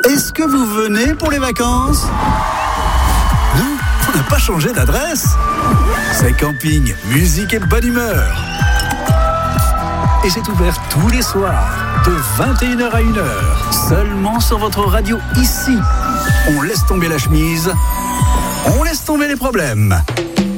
Est-ce que vous venez pour les vacances ? Non, on n'a pas changé d'adresse. C'est camping, musique et bonne humeur. Et c'est ouvert tous les soirs, de 21h à 1h, seulement sur votre radio ici. On laisse tomber la chemise, on laisse tomber les problèmes.